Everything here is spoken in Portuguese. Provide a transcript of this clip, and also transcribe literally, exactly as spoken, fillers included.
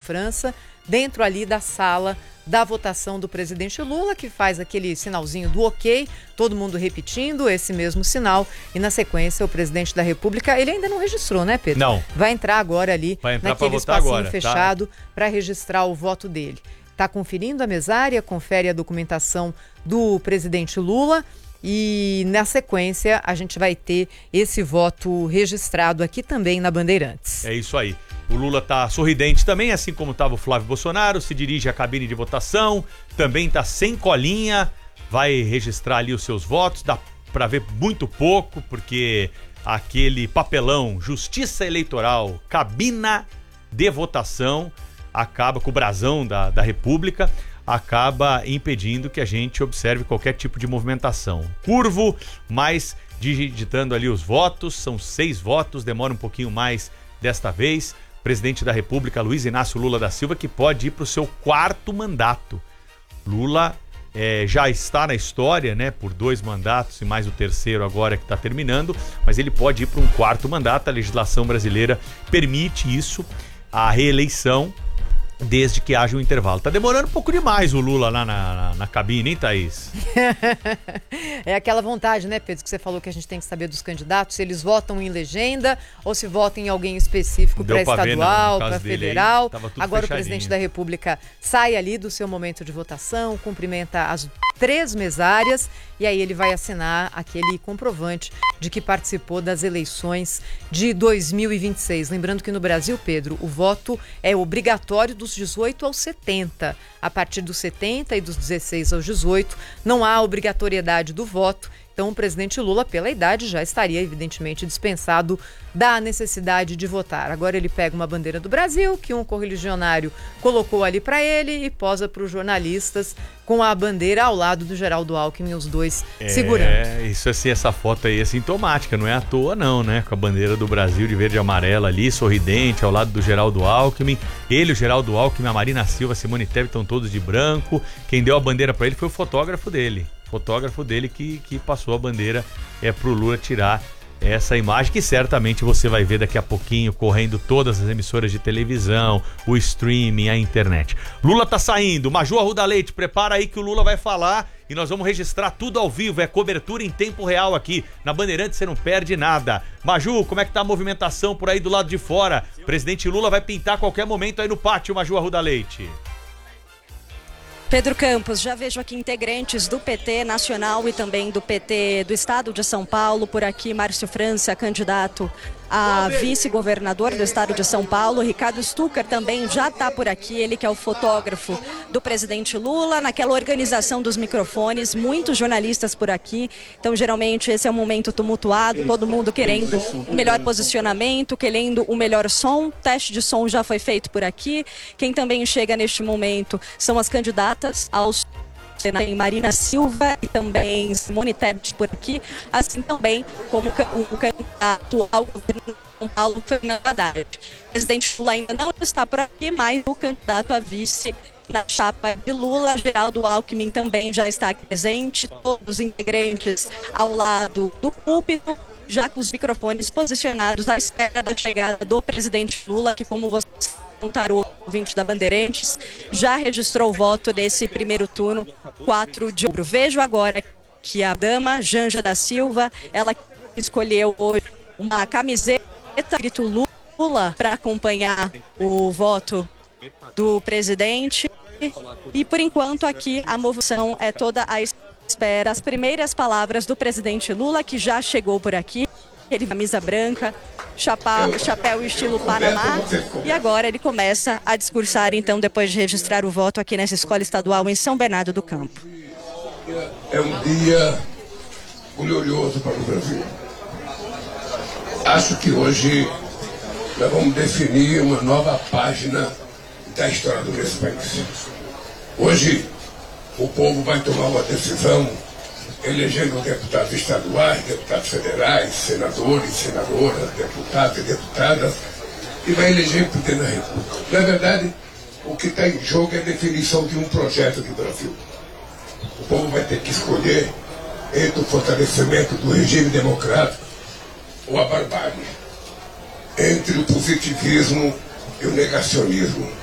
França, dentro ali da sala da votação do presidente Lula, que faz aquele sinalzinho do ok, todo mundo repetindo esse mesmo sinal, e na sequência o presidente da República, ele ainda não registrou, né, Pedro? Não. Vai entrar agora ali, Vai entrar naquele votar espacinho agora, fechado, tá? para registrar o voto dele. Está conferindo a mesária, confere a documentação do presidente Lula, e na sequência a gente vai ter esse voto registrado aqui também na Bandeirantes. É isso aí. O Lula tá sorridente também, assim como estava o Flávio Bolsonaro, se dirige à cabine de votação, também tá sem colinha, vai registrar ali os seus votos, dá para ver muito pouco, porque aquele papelão Justiça Eleitoral, cabina de votação, acaba com o brasão da, da República, acaba impedindo que a gente observe qualquer tipo de movimentação. Curvo, mas digitando ali os votos, são seis votos, demora um pouquinho mais desta vez. Presidente da República, Luiz Inácio Lula da Silva, que pode ir para o seu quarto mandato. Lula é, já está na história, né, por dois mandatos e mais o terceiro agora que está terminando, mas ele pode ir para um quarto mandato. A legislação brasileira permite isso, a reeleição, desde que haja um intervalo. Tá demorando um pouco demais o Lula lá na, na, na cabine, hein, Thaís? É aquela vontade, né, Pedro, que você falou que a gente tem que saber dos candidatos, se eles votam em legenda ou se votam em alguém específico para estadual, para federal. Aí, agora o presidente da República sai ali do seu momento de votação, cumprimenta as três mesárias e aí ele vai assinar aquele comprovante de que participou das eleições de dois mil e vinte e seis. Lembrando que no Brasil, Pedro, o voto é obrigatório dos dezoito aos setenta. A partir dos setenta e dos dezesseis aos dezoito, não há obrigatoriedade do voto. Então, o presidente Lula, pela idade, já estaria, evidentemente, dispensado da necessidade de votar. Agora ele pega uma bandeira do Brasil, que um correligionário colocou ali para ele, e posa para os jornalistas com a bandeira ao lado do Geraldo Alckmin, os dois é, segurando. É, isso assim, essa foto aí é sintomática, não é à toa não, né? Com a bandeira do Brasil de verde e amarela ali, sorridente, ao lado do Geraldo Alckmin. Ele, o Geraldo Alckmin, a Marina Silva, a Simone Tebet estão todos de branco. Quem deu a bandeira para ele foi o fotógrafo dele. Fotógrafo dele que, que passou a bandeira é pro Lula tirar essa imagem, que certamente você vai ver daqui a pouquinho correndo todas as emissoras de televisão, o streaming, a internet. Lula tá saindo, Maju Arruda Leite, prepara aí que o Lula vai falar e nós vamos registrar tudo ao vivo, é cobertura em tempo real aqui na Bandeirantes, você não perde nada. Maju, como é que tá a movimentação por aí do lado de fora? O presidente Lula vai pintar a qualquer momento aí no pátio, Maju Arruda Leite. Pedro Campos, já vejo aqui integrantes do P T nacional e também do P T do estado de São Paulo. Por aqui, Márcio França, candidato a vice-governador do estado de São Paulo. Ricardo Stucker também já está por aqui, ele que é o fotógrafo do presidente Lula, naquela organização dos microfones, muitos jornalistas por aqui. Então, geralmente, esse é um momento tumultuado, todo mundo querendo o melhor posicionamento, querendo o melhor som. O teste de som já foi feito por aqui. Quem também chega neste momento são as candidatas aos tem Marina Silva e também Simone Tebet por aqui, assim também como o candidato ao governo de São Paulo, Fernando Haddad. O presidente Lula ainda não está por aqui, mas o candidato a vice na chapa de Lula, Geraldo Alckmin, também já está aqui presente, todos os integrantes ao lado do púlpito, já com os microfones posicionados à espera da chegada do presidente Lula, que, como você Tarô, ouvinte da Bandeirantes, já registrou o voto desse primeiro turno, quatro de outubro. Vejo agora que a dama Janja da Silva, ela escolheu hoje uma camiseta escrito Lula para acompanhar o voto do presidente. E por enquanto aqui a moção é toda à espera. As primeiras palavras do presidente Lula, que já chegou por aqui. Ele camisa branca, chapa, chapéu estilo Panamá, e agora ele começa a discursar, então, depois de registrar o voto aqui nessa escola estadual em São Bernardo do Campo. É um dia glorioso para o Brasil. Acho que hoje nós vamos definir uma nova página da história do nosso país. Hoje o povo vai tomar uma decisão elegendo deputados estaduais, deputados federais, senadores, senadoras, deputados e deputadas, e vai eleger o presidente da República. Na verdade, o que está em jogo é a definição de um projeto de Brasil. O povo vai ter que escolher entre o fortalecimento do regime democrático ou a barbárie, entre o positivismo e o negacionismo.